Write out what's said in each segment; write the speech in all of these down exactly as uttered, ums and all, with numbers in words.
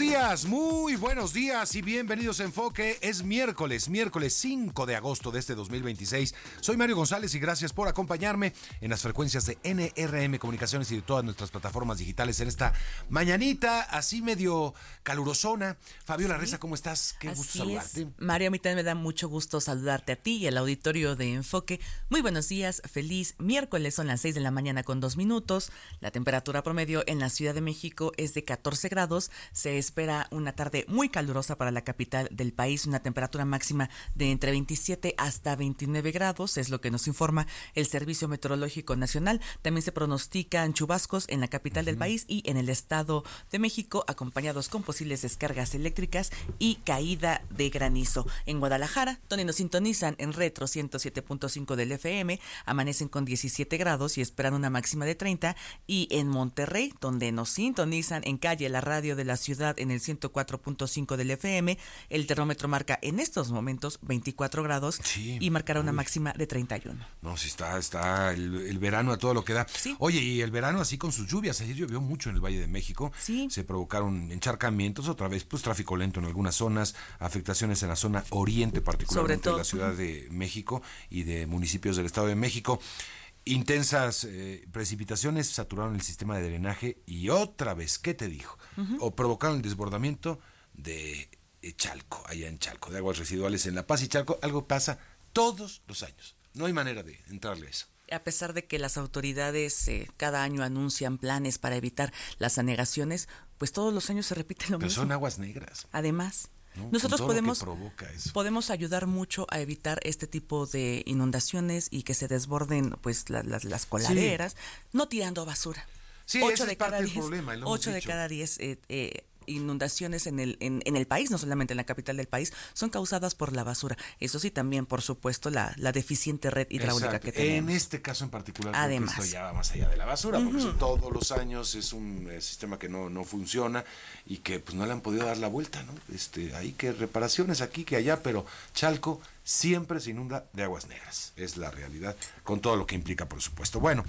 días, muy buenos días y bienvenidos a Enfoque. Es miércoles, miércoles cinco de agosto de este dos mil veintiséis. Soy Mario González y gracias por acompañarme en las frecuencias de N R M Comunicaciones y de todas nuestras plataformas digitales en esta mañanita así medio calurosona. Fabiola sí. Reza, ¿cómo estás? Qué así gusto saludarte. Es. Mario, a mí también me da mucho gusto saludarte a ti y al auditorio de Enfoque. Muy buenos días, feliz miércoles, son las seis de la mañana con dos minutos. La temperatura promedio en la Ciudad de México es de catorce grados. Se espera una tarde muy calurosa para la capital del país, una temperatura máxima de entre veintisiete hasta veintinueve grados, es lo que nos informa el Servicio Meteorológico Nacional. También se pronostican chubascos en la capital uh-huh. del país y en el Estado de México, acompañados con posibles descargas eléctricas y caída de granizo. En Guadalajara, donde nos sintonizan en Retro ciento siete punto cinco del F M, amanecen con diecisiete grados y esperan una máxima de treinta, y en Monterrey, donde nos sintonizan en Calle La Radio de la Ciudad en el ciento cuatro punto cinco del F M, el termómetro marca en estos momentos veinticuatro grados sí, y marcará uy. una máxima de treinta y uno. No, sí está, está el, el verano a todo lo que da. Sí. Oye, y el verano así con sus lluvias, ayer llovió mucho en el Valle de México, sí. se provocaron encharcamientos, otra vez pues tráfico lento en algunas zonas, afectaciones en la zona oriente, particularmente de la Ciudad de México y de municipios del Estado de México. Intensas eh, precipitaciones saturaron el sistema de drenaje y otra vez, ¿qué te dijo? Uh-huh. O provocaron el desbordamiento de eh, Chalco, allá en Chalco, de aguas residuales en La Paz y Chalco. Algo pasa todos los años. No hay manera de entrarle a eso. A pesar de que las autoridades eh, cada año anuncian planes para evitar las anegaciones, pues todos los años se repite lo Pero mismo. Pero son aguas negras. Además, ¿no? Nosotros podemos, podemos ayudar mucho a evitar este tipo de inundaciones y que se desborden pues la, las, las coladeras, sí. no tirando basura. Sí, ocho de cada diez, problema, ocho de cada diez eh, eh, inundaciones en el en, en el país, no solamente en la capital del país, son causadas por la basura. Eso sí, también, por supuesto, la, la deficiente red hidráulica Exacto. que tenemos. En este caso en particular, además, esto ya va más allá de la basura, uh-huh. porque eso todos los años es un eh, sistema que no, no funciona y que pues no le han podido dar la vuelta, ¿no? Este, hay que reparaciones aquí que allá, pero Chalco siempre se inunda de aguas negras. Es la realidad, con todo lo que implica, por supuesto. Bueno,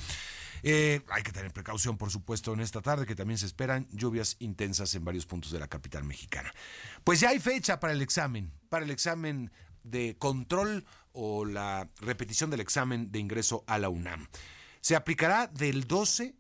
Eh, hay que tener precaución, por supuesto, en esta tarde, que también se esperan lluvias intensas en varios puntos de la capital mexicana. Pues ya hay fecha para el examen, para el examen de control o la repetición del examen de ingreso a la UNAM. Se aplicará del doce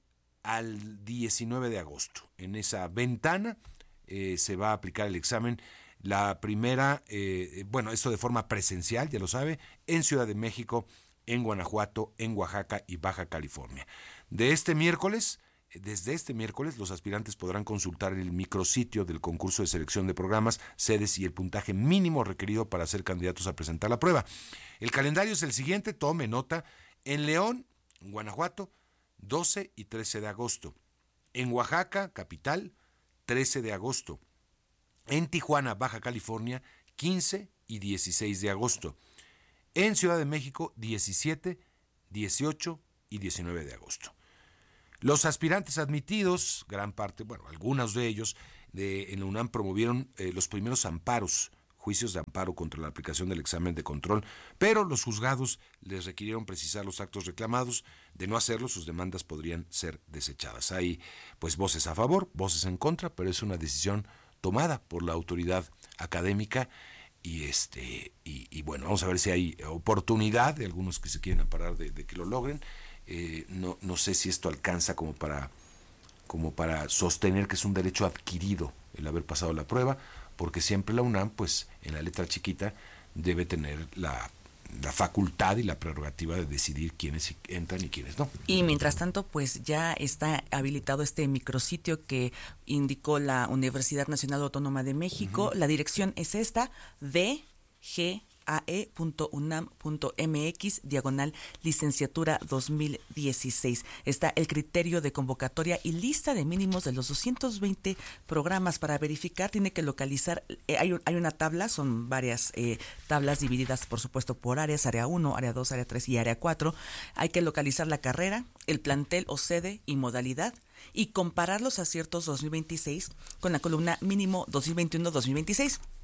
al diecinueve de agosto. En esa ventana eh, se va a aplicar el examen. La primera, eh, bueno, esto de forma presencial, ya lo sabe, en Ciudad de México, en Guanajuato, en Oaxaca y Baja California. De este miércoles, desde este miércoles, los aspirantes podrán consultar el micrositio del concurso de selección de programas, sedes y el puntaje mínimo requerido para ser candidatos a presentar la prueba. El calendario es el siguiente, tome nota: en León, en Guanajuato, doce y trece de agosto. En Oaxaca, capital, trece de agosto. En Tijuana, Baja California, quince y dieciséis de agosto. En Ciudad de México, diecisiete, dieciocho y diecinueve de agosto. Los aspirantes admitidos, gran parte, bueno, algunos de ellos, de, en la UNAM promovieron eh, los primeros amparos, juicios de amparo contra la aplicación del examen de control, pero los juzgados les requirieron precisar los actos reclamados. De no hacerlo, sus demandas podrían ser desechadas. Hay, pues, voces a favor, voces en contra, pero es una decisión tomada por la autoridad académica. Y este y, y bueno, vamos a ver si hay oportunidad de algunos que se quieren amparar de, de que lo logren. Eh, no, no sé si esto alcanza como para, como para sostener que es un derecho adquirido el haber pasado la prueba, porque siempre la UNAM, pues en la letra chiquita, debe tener la, la facultad y la prerrogativa de decidir quiénes entran y quiénes no. Y mientras tanto, pues ya está habilitado este micrositio que indicó la Universidad Nacional Autónoma de México. Uh-huh. La dirección es esta: d g a e punto unam punto m x diagonal licenciatura dos mil dieciséis. Está el criterio de convocatoria y lista de mínimos de los doscientos veinte programas. Para verificar, tiene que localizar, eh, hay, un, hay una tabla, son varias eh, tablas divididas, por supuesto, por áreas: área uno, área dos, área tres y área cuatro. Hay que localizar la carrera, el plantel o sede y modalidad, y comparar los aciertos dos mil veintiséis con la columna mínimo dos mil veintiuno dos mil veintiséis.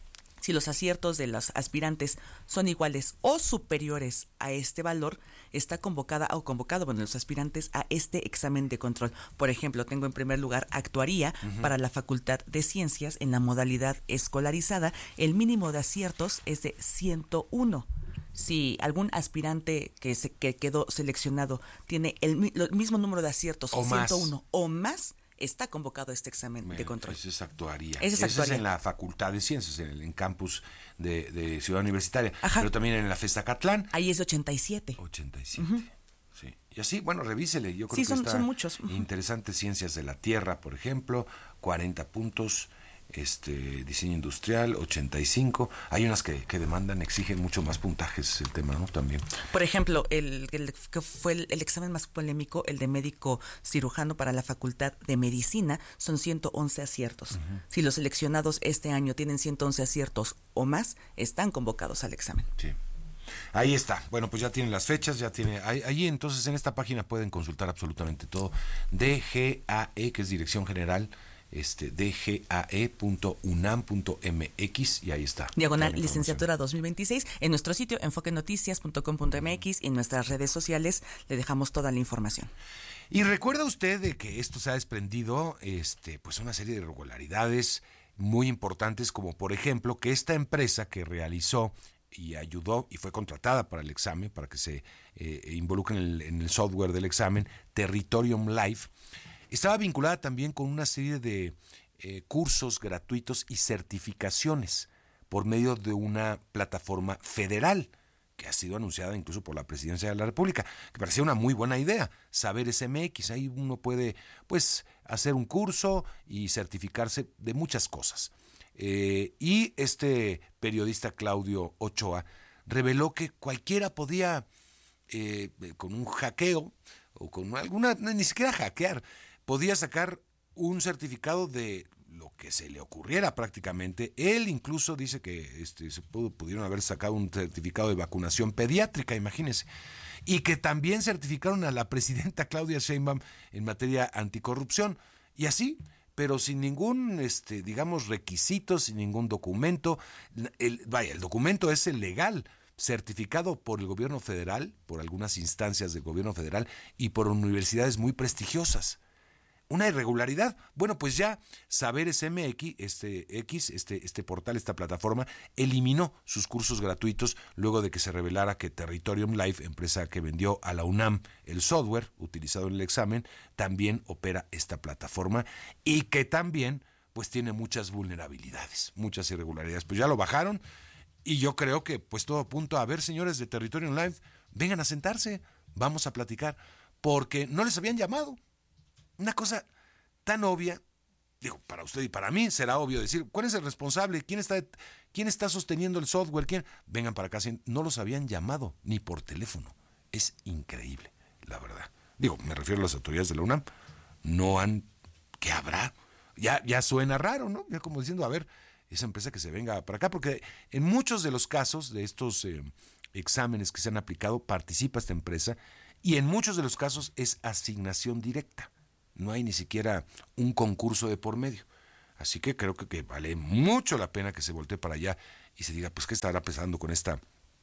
Si los aciertos de los aspirantes son iguales o superiores a este valor, está convocada o convocado, bueno, los aspirantes a este examen de control. Por ejemplo, tengo en primer lugar actuaría uh-huh. para la Facultad de Ciencias en la modalidad escolarizada. El mínimo de aciertos es de ciento uno. Si algún aspirante que se que quedó seleccionado tiene el, el mismo número de aciertos, o ciento uno más. o más, está convocado a este examen bueno, de control. Ese es actuaría. Ese es, ese actuaría. es en la Facultad de Ciencias, en el en campus de, de Ciudad Universitaria. Ajá. Pero también en la Festacatlán. Ahí es de ochenta y siete. ochenta y siete. Uh-huh. Sí. Y así, bueno, revísele. Yo creo sí, que son, está son muchos. Uh-huh. interesante. Ciencias de la Tierra, por ejemplo, cuarenta puntos. Este diseño industrial, ochenta y cinco. Hay unas que, que demandan, exigen mucho más puntajes el tema, ¿no? También. Por ejemplo, el, el que fue el, el examen más polémico, el de médico cirujano para la Facultad de Medicina, son ciento once aciertos. Uh-huh. Si los seleccionados este año tienen ciento once aciertos o más, están convocados al examen. Sí. Ahí está. Bueno, pues ya tienen las fechas, ya tiene. Ahí, ahí entonces en esta página pueden consultar absolutamente todo. D G A E, que es Dirección General. Este, d g a e punto u n a m punto m x y ahí está. Diagonal Licenciatura dos mil veintiséis. En nuestro sitio enfoque noticias punto com punto m x y en nuestras redes sociales le dejamos toda la información. Y recuerda usted de que esto se ha desprendido este, pues una serie de irregularidades muy importantes, como por ejemplo que esta empresa que realizó y ayudó y fue contratada para el examen, para que se eh, involucre en el, en el software del examen, Territorium Live, estaba vinculada también con una serie de eh, cursos gratuitos y certificaciones por medio de una plataforma federal que ha sido anunciada incluso por la Presidencia de la República, que parecía una muy buena idea, Saberes M X. Ahí uno puede pues hacer un curso y certificarse de muchas cosas. Eh, y este periodista Claudio Ochoa reveló que cualquiera podía, eh, con un hackeo o con alguna, ni siquiera hackear, podía sacar un certificado de lo que se le ocurriera prácticamente. Él incluso dice que este, se pudo, pudieron haber sacado un certificado de vacunación pediátrica, imagínense. Y que también certificaron a la presidenta Claudia Sheinbaum en materia anticorrupción. Y así, pero sin ningún, este, digamos, requisito, sin ningún documento. El, vaya, el documento es el legal, certificado por el gobierno federal, por algunas instancias del gobierno federal y por universidades muy prestigiosas. Una irregularidad. Bueno, pues ya Saberes M X, este X, este, este portal, esta plataforma, eliminó sus cursos gratuitos luego de que se revelara que Territorium Live, empresa que vendió a la UNAM el software utilizado en el examen, también opera esta plataforma y que también pues tiene muchas vulnerabilidades, muchas irregularidades. Pues ya lo bajaron y yo creo que pues todo apunta a ver, señores de Territorium Live, vengan a sentarse, vamos a platicar, porque no les habían llamado. Una cosa tan obvia, digo, para usted y para mí será obvio decir, ¿cuál es el responsable? ¿Quién está, quién está sosteniendo el software? ¿Quién? Vengan para acá. No los habían llamado ni por teléfono. Es increíble, la verdad. Digo, me refiero a las autoridades de la UNAM. No han, ¿qué habrá? Ya, ya suena raro, ¿no? Ya como diciendo, a ver, esa empresa que se venga para acá, porque en muchos de los casos de estos eh, exámenes que se han aplicado, participa esta empresa y en muchos de los casos es asignación directa. No hay ni siquiera un concurso de por medio. Así que creo que, que vale mucho la pena que se voltee para allá y se diga, pues, ¿qué estará pasando con esta,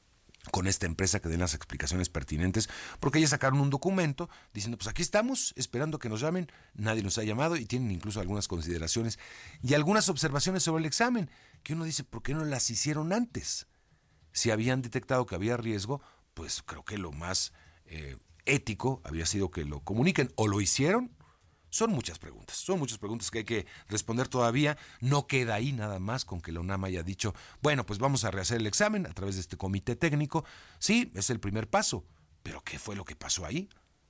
con esta empresa? Que den las explicaciones pertinentes, porque ellos sacaron un documento diciendo, pues aquí estamos, esperando que nos llamen, nadie nos ha llamado, y tienen incluso algunas consideraciones y algunas observaciones sobre el examen, que uno dice, ¿por qué no las hicieron antes? Si habían detectado que había riesgo, pues creo que lo más eh, ético había sido que lo comuniquen, o lo hicieron. Son muchas preguntas, son muchas preguntas que hay que responder todavía. No queda ahí nada más con que la UNAM haya dicho, bueno, pues vamos a rehacer el examen a través de este comité técnico. Sí, es el primer paso, pero ¿qué fue lo que pasó ahí?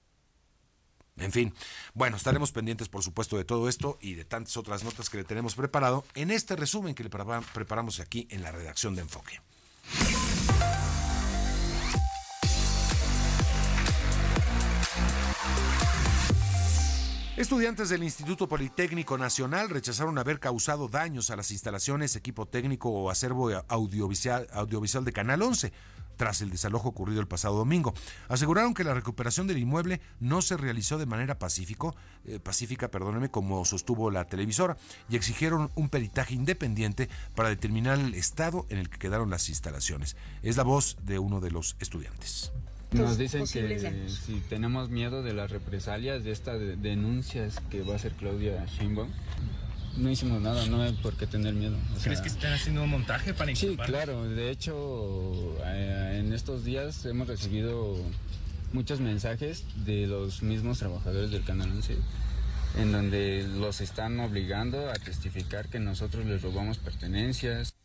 En fin, bueno, estaremos pendientes, por supuesto, de todo esto y de tantas otras notas que le tenemos preparado en este resumen que le preparamos aquí en la redacción de Enfoque. Estudiantes del Instituto Politécnico Nacional rechazaron haber causado daños a las instalaciones, equipo técnico o acervo audiovisual, audiovisual de Canal once. tras el desalojo ocurrido el pasado domingo. Aseguraron que la recuperación del inmueble no se realizó de manera pacífico, eh, pacífica, perdónenme, como sostuvo la televisora, y exigieron un peritaje independiente para determinar el estado en el que quedaron las instalaciones. Es la voz de uno de los estudiantes. Nos dicen que si tenemos miedo de las represalias de estas de denuncias que va a hacer Claudia Sheinbaum, no hicimos nada, no hay por qué tener miedo. O sea, ¿crees que están haciendo un montaje para inculpar? Sí, claro. De hecho, eh, en estos días hemos recibido muchos mensajes de los mismos trabajadores del Canal once, en donde los están obligando a testificar que nosotros les robamos pertenencias.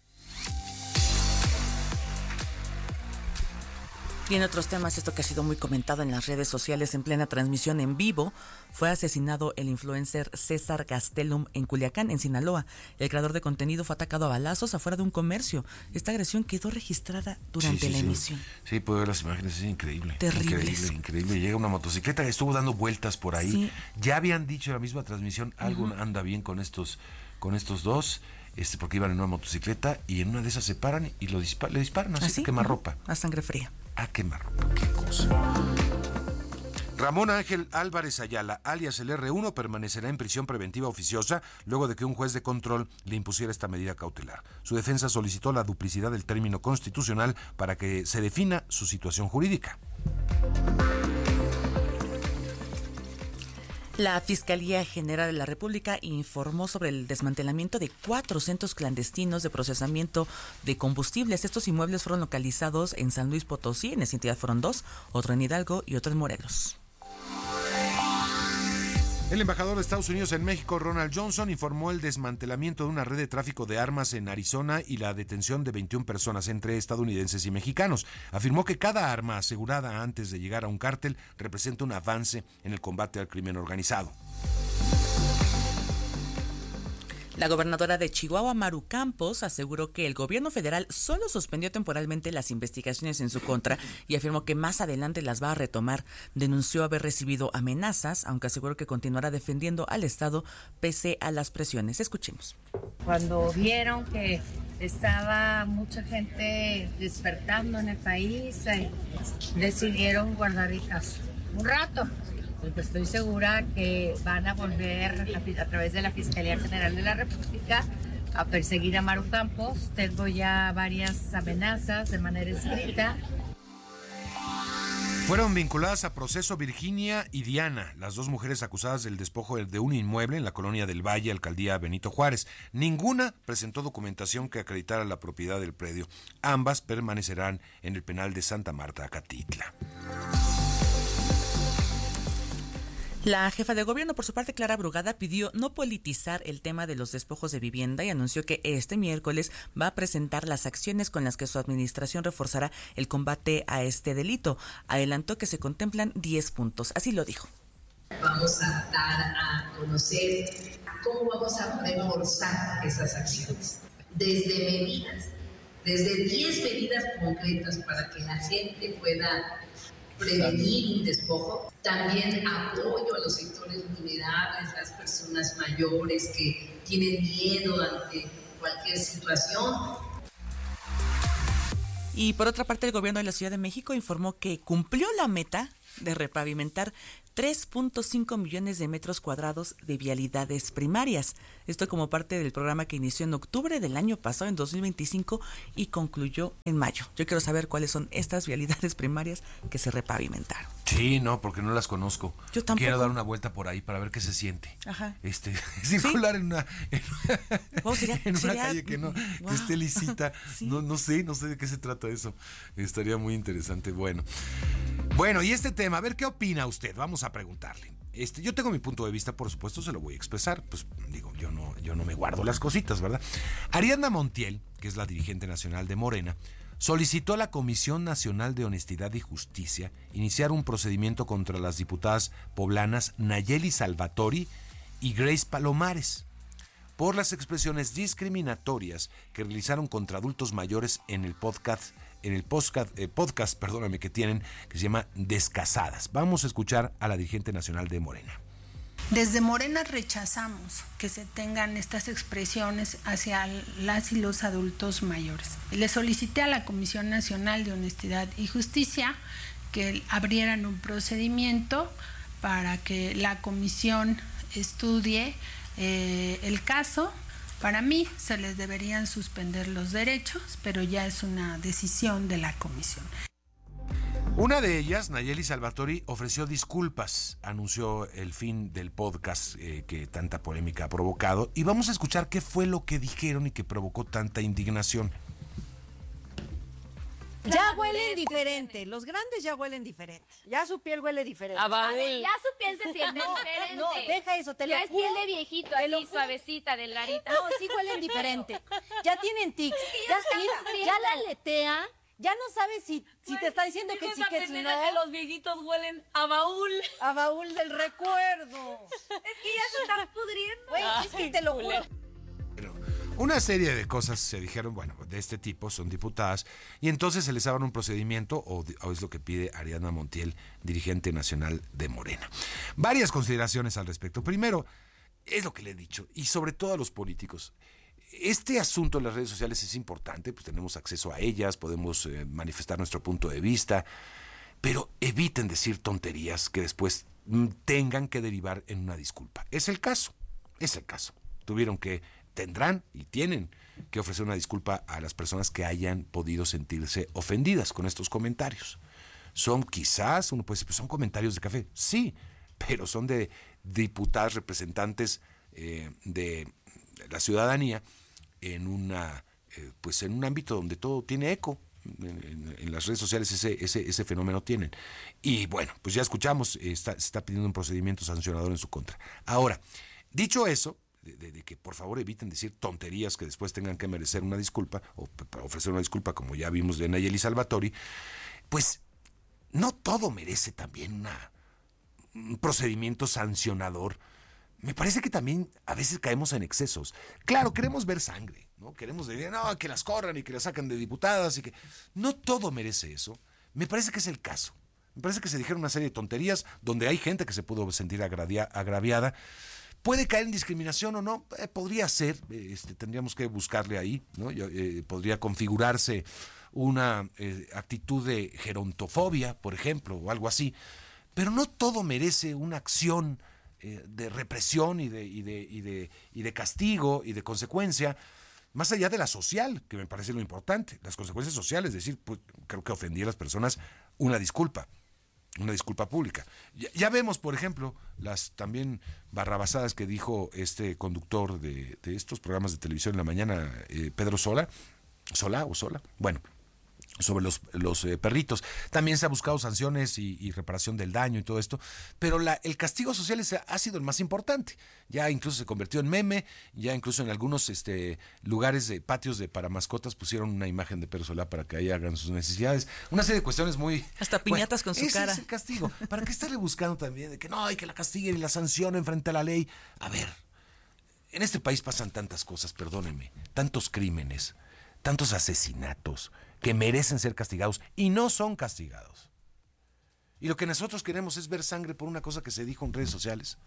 Y en otros temas, esto que ha sido muy comentado en las redes sociales en plena transmisión en vivo, fue asesinado el influencer César Gastelum en Culiacán, en Sinaloa. El creador de contenido fue atacado a balazos afuera de un comercio. Esta agresión quedó registrada durante sí, sí, la sí. emisión. Sí, puedo ver las imágenes, es increíble. Terribles. Increíble, increíble. Llega una motocicleta que estuvo dando vueltas por ahí. Sí. Ya habían dicho en la misma transmisión, algo Uh-huh. anda bien con estos, con estos dos. Este, porque iban en una motocicleta y en una de esas se paran y lo dispa- le disparan así, ¿Así? a quemarropa. A sangre fría. A quemarropa, qué cosa. Ramón Ángel Álvarez Ayala, alias el erre uno, permanecerá en prisión preventiva oficiosa luego de que un juez de control le impusiera esta medida cautelar. Su defensa solicitó la duplicidad del término constitucional para que se defina su situación jurídica. La Fiscalía General de la República informó sobre el desmantelamiento de cuatro centros clandestinos de procesamiento de combustibles. Estos inmuebles fueron localizados en San Luis Potosí, en esa entidad fueron dos, otro en Hidalgo y otro en Morelos. El embajador de Estados Unidos en México, Ronald Johnson, informó el desmantelamiento de una red de tráfico de armas en Arizona y la detención de veintiuna personas entre estadounidenses y mexicanos. Afirmó que cada arma asegurada antes de llegar a un cártel representa un avance en el combate al crimen organizado. La gobernadora de Chihuahua, Maru Campos, aseguró que el gobierno federal solo suspendió temporalmente las investigaciones en su contra y afirmó que más adelante las va a retomar. Denunció haber recibido amenazas, aunque aseguró que continuará defendiendo al Estado pese a las presiones. Escuchemos. Cuando vieron que estaba mucha gente despertando en el país, eh, decidieron guardar el caso un rato. Porque estoy segura que van a volver a, a través de la Fiscalía General de la República a perseguir a Maru Campos. Tengo ya varias amenazas de manera escrita. Fueron vinculadas a proceso Virginia y Diana, las dos mujeres acusadas del despojo de un inmueble en la colonia del Valle, alcaldía Benito Juárez. Ninguna presentó documentación que acreditara la propiedad del predio. Ambas permanecerán en el penal de Santa Marta, Acatitla. La jefa de gobierno, por su parte, Clara Brugada, pidió no politizar el tema de los despojos de vivienda y anunció que este miércoles va a presentar las acciones con las que su administración reforzará el combate a este delito. Adelantó que se contemplan diez puntos. Así lo dijo. Vamos a dar a conocer cómo vamos a reforzar esas acciones. Desde medidas, desde diez medidas concretas para que la gente pueda prevenir un despojo, también apoyo a los sectores vulnerables, las personas mayores que tienen miedo ante cualquier situación. Y por otra parte, el gobierno de la Ciudad de México informó que cumplió la meta de repavimentar tres punto cinco millones de metros cuadrados de vialidades primarias. Esto como parte del programa que inició en octubre del año pasado, en dos mil veinticinco, y concluyó en mayo. Yo quiero saber cuáles son estas vialidades primarias que se repavimentaron. Sí, no, porque no las conozco. Yo tampoco. Quiero dar una vuelta por ahí para ver qué se siente. Ajá. Este, circular ¿Sí? en una, en, oh, sería, en una sería, calle que no, wow. que esté lisita. Sí. No, no sé, no sé de qué se trata eso. Estaría muy interesante. Bueno. Bueno, y este tema, a ver qué opina usted. Vamos a preguntarle. Este, yo tengo mi punto de vista, por supuesto, se lo voy a expresar. Pues digo, yo no, yo no me guardo las cositas, ¿verdad? Ariadna Montiel, que es la dirigente nacional de Morena, solicitó a la Comisión Nacional de Honestidad y Justicia iniciar un procedimiento contra las diputadas poblanas Nayeli Salvatori y Grace Palomares por las expresiones discriminatorias que realizaron contra adultos mayores en el podcast, en el podcast, eh, podcast, perdóname, que tienen, que se llama Descasadas. Vamos a escuchar a la dirigente nacional de Morena. Desde Morena rechazamos que se tengan estas expresiones hacia las y los adultos mayores. Le solicité a la Comisión Nacional de Honestidad y Justicia que abrieran un procedimiento para que la comisión estudie eh, el caso. Para mí se les deberían suspender los derechos, pero ya es una decisión de la comisión. Una de ellas, Nayeli Salvatori, ofreció disculpas, anunció el fin del podcast eh, que tanta polémica ha provocado, y vamos a escuchar qué fue lo que dijeron y que provocó tanta indignación. Ya huelen diferente, los grandes ya huelen diferente, ya su piel huele diferente. A baúl. Ya su piel se siente no, diferente. No, deja eso, te lo Ya es piel de viejito, así suavecita, delgadita. No, sí huelen diferente, ya tienen tics, ya, ya, ya la aletea, ya no sabes si, si te está diciendo que sí, que sí, no. Que los viejitos huelen a baúl. A baúl del recuerdo. Es que ya se están pudriendo. Güey, es que te lo juro. Una serie de cosas se dijeron, bueno, de este tipo, son diputadas, y entonces se les daban un procedimiento, o, o es lo que pide Ariadna Montiel, dirigente nacional de Morena. Varias consideraciones al respecto. Primero, es lo que le he dicho, y sobre todo a los políticos. Este asunto en las redes sociales es importante, pues tenemos acceso a ellas, podemos eh, manifestar nuestro punto de vista, pero eviten decir tonterías que después mm, tengan que derivar en una disculpa. Es el caso, es el caso. Tuvieron que tendrán y tienen que ofrecer una disculpa a las personas que hayan podido sentirse ofendidas con estos comentarios. Son quizás, uno puede decir, pues son comentarios de café. Sí, pero son de diputadas representantes eh, de la ciudadanía en una eh, pues en un ámbito donde todo tiene eco. En, en, en las redes sociales ese, ese, ese fenómeno tienen. Y bueno, pues ya escuchamos, eh, está, se está pidiendo un procedimiento sancionador en su contra. Ahora, dicho eso, De, de, de que por favor eviten decir tonterías que después tengan que merecer una disculpa o para ofrecer una disculpa, como ya vimos de Nayeli Salvatori, pues no todo merece también una, un procedimiento sancionador. Me parece que también a veces caemos en excesos. Claro, queremos ver sangre, ¿no? Queremos decir, no, que las corran y que las sacan de diputadas y que... No todo merece eso. Me parece que es el caso. Me parece que se dijeron una serie de tonterías donde hay gente que se pudo sentir agradia, agraviada. ¿Puede caer en discriminación o no? Eh, podría ser, este, tendríamos que buscarle ahí, ¿no? Yo, eh, podría configurarse una eh, actitud de gerontofobia, por ejemplo, o algo así, pero no todo merece una acción eh, de represión y de, y, de, y, de, y de castigo y de consecuencia, más allá de la social, que me parece lo importante, las consecuencias sociales, es decir, pues, creo que ofendí a las personas, una disculpa. Una disculpa pública. Ya, ya vemos, por ejemplo, las también barrabasadas que dijo este conductor de, de estos programas de televisión en la mañana, eh, Pedro Sola, Sola o Sola, bueno, sobre los, los eh, perritos. También se ha buscado sanciones y, y reparación del daño y todo esto, pero la, el castigo social es, ha sido el más importante. Ya incluso se convirtió en meme, ya incluso en algunos este, lugares de patios de para mascotas pusieron una imagen de Pedro Solá para que ahí hagan sus necesidades. Una serie de cuestiones muy... Hasta piñatas bueno, con su ese cara. Es el castigo. ¿Para qué estarle buscando también de que no, hay que la castiguen y la sancionen frente a la ley? A ver, en este país pasan tantas cosas, perdónenme, tantos crímenes, tantos asesinatos que merecen ser castigados y no son castigados. Y lo que nosotros queremos es ver sangre por una cosa que se dijo en redes sociales.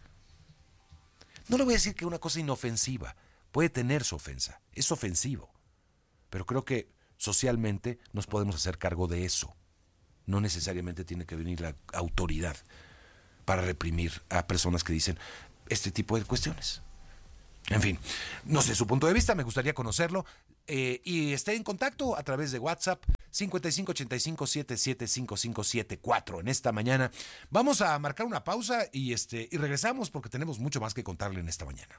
No le voy a decir que una cosa inofensiva puede tener su ofensa, es ofensivo, pero creo que socialmente nos podemos hacer cargo de eso. No necesariamente tiene que venir la autoridad para reprimir a personas que dicen este tipo de cuestiones. En fin, no sé su punto de vista, me gustaría conocerlo. Eh, y esté en contacto a través de WhatsApp cincuenta y cinco ochenta y cinco setenta y siete cincuenta y cinco setenta y cuatro. En esta mañana vamos a marcar una pausa y este y regresamos porque tenemos mucho más que contarle en esta mañana.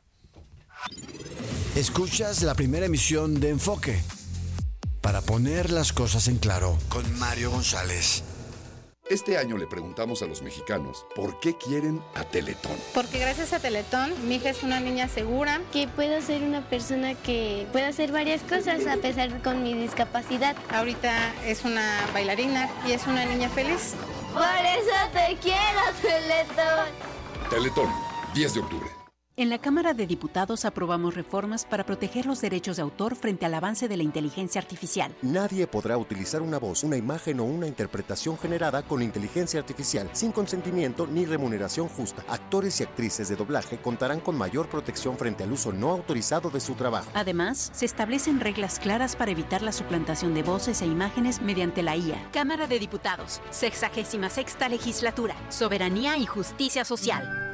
Escuchas la primera emisión de Enfoque para poner las cosas en claro con Mario González. Este año le preguntamos a los mexicanos por qué quieren a Teletón. Porque gracias a Teletón, mi hija es una niña segura. Que puedo ser una persona que pueda hacer varias cosas a pesar de con mi discapacidad. Ahorita es una bailarina y es una niña feliz. Por eso te quiero, Teletón. Teletón, diez de octubre. En la Cámara de Diputados aprobamos reformas para proteger los derechos de autor frente al avance de la inteligencia artificial. Nadie podrá utilizar una voz, una imagen o una interpretación generada con inteligencia artificial sin consentimiento ni remuneración justa. Actores y actrices de doblaje contarán con mayor protección frente al uso no autorizado de su trabajo. Además, se establecen reglas claras para evitar la suplantación de voces e imágenes mediante la I A. Cámara de Diputados, sexagésima sexta legislatura, soberanía y justicia social.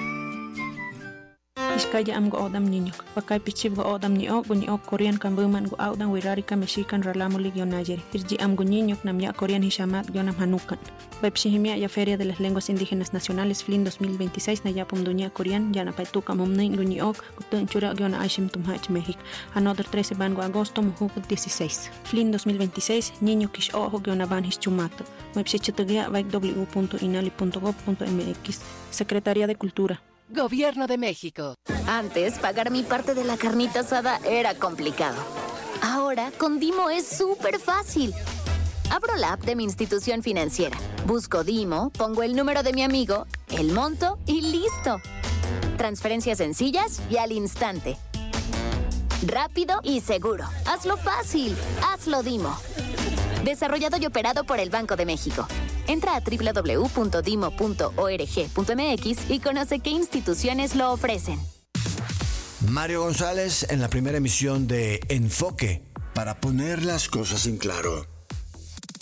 Iskaya am go odam niño, pakai pichib go odam ni ok ni ok Korean kan buman go audan wirari ka Mexican ralamu ligio nayer. Irji am go niño nam ya Korean hishamat gionam hanukan. Webshihimia ya Feria de las Lenguas Indígenas Nacionales F L I N dos mil veintiséis na ya pomduña Korean ya na paituka momnein go ni ok gutun chura giona aishim tumhach México. Another trece ban go agosto mujuk dieciséis. F L I N dos mil veintiséis niño kish ojo giona ban hischumato. Webshichitugia vaik w punto inali punto gob punto m x. Secretaría de Cultura. Gobierno de México. Antes, pagar mi parte de la carnita asada era complicado. Ahora, con Dimo es súper fácil. Abro la app de mi institución financiera, busco Dimo, pongo el número de mi amigo, el monto y listo. Transferencias sencillas y al instante. Rápido y seguro. Hazlo fácil. Hazlo Dimo. Desarrollado y operado por el Banco de México. Entra a doble u doble u doble u punto dimo punto org punto m x y conoce qué instituciones lo ofrecen. Mario González en la primera emisión de Enfoque, para poner las cosas en claro.